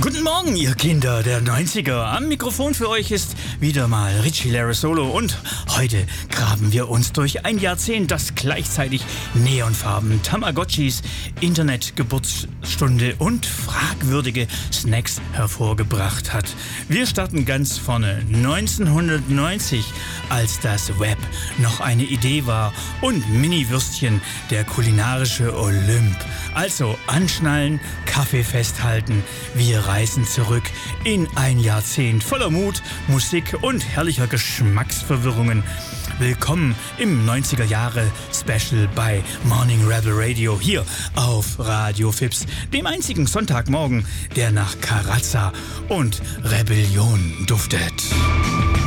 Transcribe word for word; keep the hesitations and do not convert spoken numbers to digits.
Guten Morgen, ihr Kinder der neunziger. Am Mikrofon für euch ist wieder mal Richie Larasolo und heute graben wir uns durch ein Jahrzehnt, das gleichzeitig Neonfarben, Tamagotchis, Internet-Geburtsstunde und fragwürdige Snacks hervorgebracht hat. Wir starten ganz vorne, neunzehnhundertneunzig, als das Web noch eine Idee war und Mini-Würstchen der kulinarische Olymp. Also anschnallen, Kaffee festhalten, wir reisen zurück in ein Jahrzehnt voller Mut, Musik und herrlicher Geschmacksverwirrungen. Willkommen im neunziger Jahre Special bei Morning Rebel Radio hier auf Radio Fips, dem einzigen Sonntagmorgen, der nach Karazza und Rebellion duftet.